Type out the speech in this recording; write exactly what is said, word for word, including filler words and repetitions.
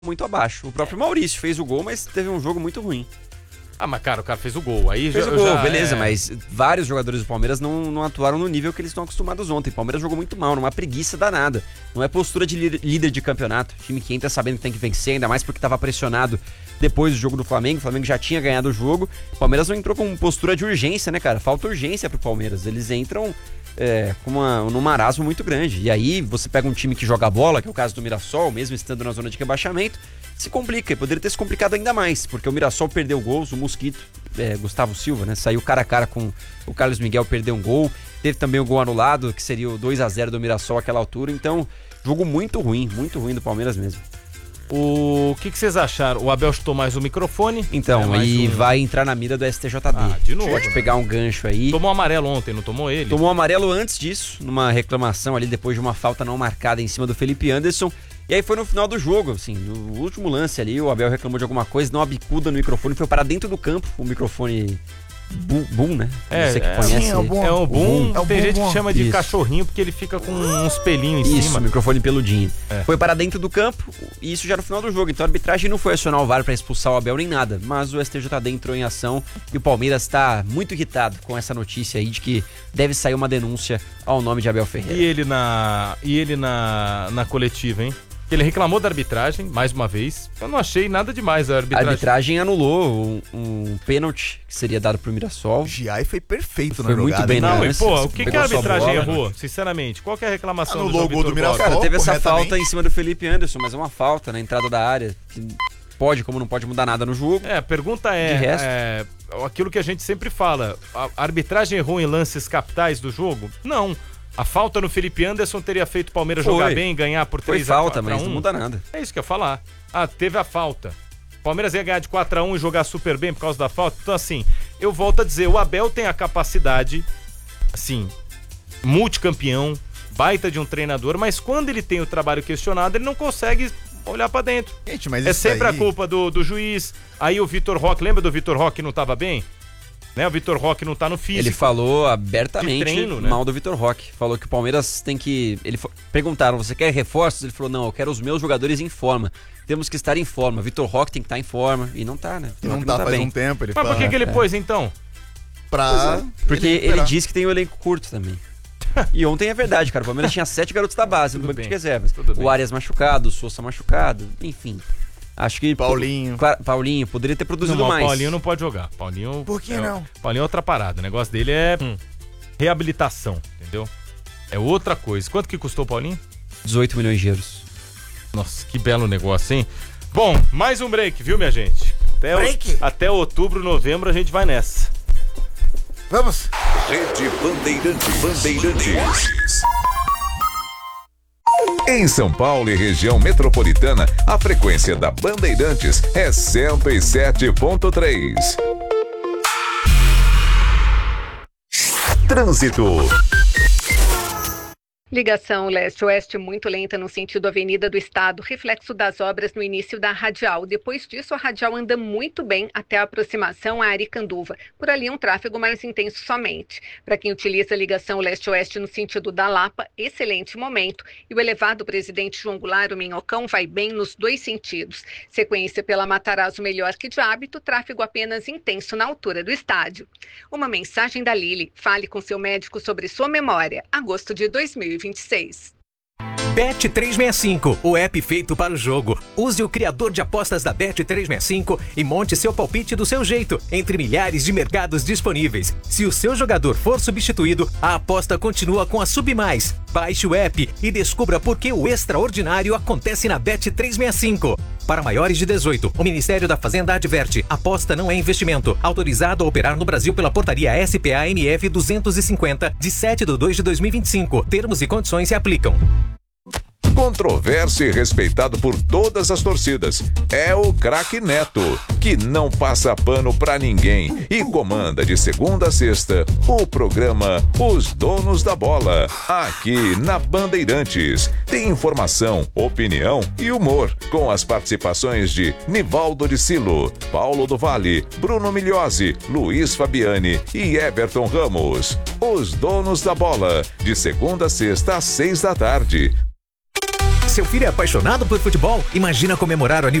muito abaixo. O próprio Maurício fez o gol, mas teve um jogo muito ruim. Ah, mas cara, o cara fez o gol. Aí fez já, o gol, já, beleza, é... mas vários jogadores do Palmeiras não, não atuaram no nível que eles estão acostumados ontem. O Palmeiras jogou muito mal, numa preguiça danada. Não é postura de líder de campeonato. O time que entra sabendo que tem que vencer, ainda mais porque estava pressionado depois do jogo do Flamengo. O Flamengo já tinha ganhado o jogo. O Palmeiras não entrou com postura de urgência, né, cara? Falta urgência pro Palmeiras. Eles entram é, com uma, num marasmo muito grande. E aí você pega um time que joga bola, que é o caso do Mirassol, mesmo estando na zona de rebaixamento, se complica, e poderia ter se complicado ainda mais, porque o Mirassol perdeu gols, o Mosquito, é, Gustavo Silva, né, saiu cara a cara com o Carlos Miguel, perdeu um gol, teve também o gol anulado, que seria o dois a zero do Mirassol àquela altura, então, jogo muito ruim, muito ruim do Palmeiras mesmo. O que, que vocês acharam? O Abel chutou mais o microfone. Então, é e um... vai entrar na mira do S T J D. Ah, de novo. Pode pegar um gancho aí. Tomou amarelo ontem, não tomou ele? Tomou amarelo antes disso, numa reclamação ali, depois de uma falta não marcada em cima do Felipe Anderson. E aí foi no final do jogo, assim, no último lance ali, o Abel reclamou de alguma coisa, deu uma bicuda no microfone, foi para dentro do campo, o microfone boom, boom né? É, Você que é, conhece. sim, é o boom. É o boom. É o Tem boom, gente boom. que chama de Isso. cachorrinho porque ele fica com uns pelinhos em Isso, cima. microfone peludinho. É. Foi para dentro do campo, e isso já no final do jogo. Então a arbitragem não foi acionar o V A R para expulsar o Abel nem nada, mas o S T J D entrou em ação e o Palmeiras está muito irritado com essa notícia aí de que deve sair uma denúncia ao nome de Abel Ferreira. E ele na, e ele na, na coletiva, hein? Ele reclamou da arbitragem, mais uma vez. Eu não achei nada demais a A arbitragem. arbitragem anulou um, um pênalti que seria dado pro Mirassol. O Giai foi perfeito Foi na muito jogada. bem, né? né? Não, e lance, pô, o que, que pegou a sua arbitragem bola, errou, sinceramente? Qual que é a reclamação Ah, no do João logo Vitor do Mirassol. Borges? Cara, teve essa corretamente. falta em cima do Felipe Anderson, mas é uma falta na entrada da área. Que pode, como não pode mudar nada no jogo. É, a pergunta é, De resto. é aquilo que a gente sempre fala, a arbitragem errou em lances capitais do jogo? Não. A falta no Felipe Anderson teria feito o Palmeiras Foi. jogar bem, ganhar por Foi três a falta, quatro a mas um. não muda nada. É isso que eu ia falar. Ah, teve a falta. O Palmeiras ia ganhar de quatro a um e jogar super bem por causa da falta. Então, assim, eu volto a dizer, o Abel tem a capacidade, assim, multicampeão, baita de um treinador, mas quando ele tem o trabalho questionado, ele não consegue olhar pra dentro. Gente, mas É isso sempre aí... a culpa do, do juiz. Aí o Vitor Roque, lembra do Vitor Roque que não tava bem? Né? O Vitor Roque não tá no físico. Ele falou abertamente De treino, né? mal do Vitor Roque. Falou que o Palmeiras tem que... Ele fo- Perguntaram, você quer reforços? Ele falou, não, eu quero os meus jogadores em forma. Temos que estar em forma. Vitor Roque tem que estar em forma. E não tá, né? Vitor Não Roque tá, faz bem. um tempo. Ele Mas por fala, que, que ele é. pôs então? Pra... Porque ele, recuperar. disse que tem um elenco curto também. E ontem é verdade, cara. O Palmeiras tinha sete garotos da base no Tudo banco bem, de reservas. tudo bem. O Arias machucado, o Sousa machucado, enfim. Acho que... Paulinho. Claro, Paulinho, poderia ter produzido Não, mais. o Paulinho não pode jogar. Paulinho, Por que é, não? Paulinho é outra parada. O negócio dele é Hum. reabilitação, entendeu? É outra coisa. Quanto que custou o Paulinho? dezoito milhões de euros. Nossa, que belo negócio, hein? Bom, mais um break, viu, minha gente? Até, Break? O, até outubro, novembro a gente vai nessa. Vamos. Rede Bandeirantes. Bandeirantes. Em São Paulo e região metropolitana, a frequência da Bandeirantes é cento e sete ponto três. Trânsito. Ligação leste-oeste muito lenta no sentido Avenida do Estado, reflexo das obras no início da radial. Depois disso, a radial anda muito bem até a aproximação a Aricanduva. Por ali, um tráfego mais intenso somente. Para quem utiliza a ligação leste-oeste no sentido da Lapa, excelente momento. E o elevado Presidente João Goulart, o Minhocão, vai bem nos dois sentidos. Sequência pela Matarazzo melhor que de hábito, tráfego apenas intenso na altura do estádio. Uma mensagem da Lili. Fale com seu médico sobre sua memória. Agosto de dois mil e vinte e seis. Bet trezentos e sessenta e cinco, o app feito para o jogo. Use o criador de apostas da Bet trezentos e sessenta e cinco e monte seu palpite do seu jeito, entre milhares de mercados disponíveis. Se o seu jogador for substituído, a aposta continua com a Submais. Baixe o app e descubra por que o extraordinário acontece na Bet trezentos e sessenta e cinco. Para maiores de dezoito, o Ministério da Fazenda adverte: aposta não é investimento. Autorizado a operar no Brasil pela portaria S P A N F duzentos e cinquenta, de sete de dois de dois mil e vinte e cinco. Termos e condições se aplicam. Controverso e respeitado por todas as torcidas. É o craque Neto, que não passa pano pra ninguém e comanda de segunda a sexta o programa Os Donos da Bola, aqui na Bandeirantes. Tem informação, opinião e humor, com as participações de Nivaldo de Silo, Paulo do Vale, Bruno Migliosi, Luiz Fabiani e Everton Ramos. Os Donos da Bola, de segunda a sexta às seis da tarde. Seu filho é apaixonado por futebol? Imagina comemorar o aniversário